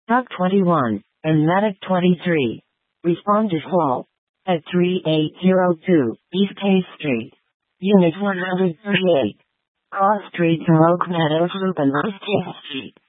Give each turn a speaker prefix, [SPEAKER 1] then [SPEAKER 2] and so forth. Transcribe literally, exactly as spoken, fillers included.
[SPEAKER 1] Doc twenty-one, and Medic twenty-three. Respond to call at three eight zero two East K Street, Unit one hundred thirty-eight, Cross Street, Smoke Meadows, Lupin, East K Street.